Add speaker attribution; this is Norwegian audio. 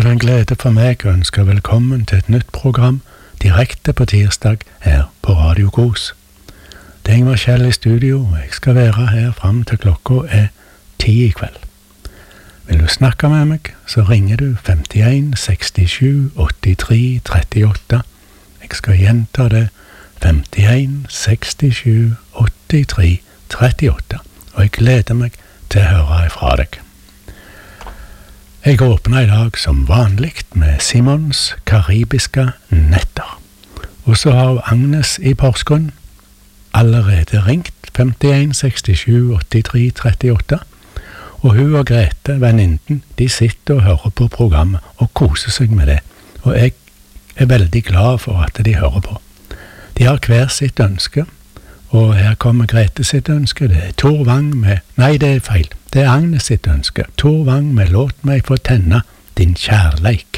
Speaker 1: det en glede for meg å ønske velkommen til et nytt program direkte på tirsdag her på Radio Gros. Det er Ingvar Kjell i studio, og jeg skal være her fram til klokka er 10 i kveld. Vil du snakke med meg, så ringer du 51 67 83 38. Jeg skal gjenta det 51 67 83 38, og jeg gleder meg til å høre ifra deg. Jeg åpner i dag som vanligt med Simons karibiske netter. Og så har Agnes i Porsgrunn allerede ringt 51 67 83 38, og hun og Grete, venninnen, de sitter og hører på programmet og koser seg med det, og jeg er veldig glad for at de hører på. De har hver sitt ønske, og her kommer Grete sitt ønske. Det er Tor Wang med... Nei, det er feil. Det er Agnes sitt ønske. Tor Wang med Låt meg få tenne din kjærleik.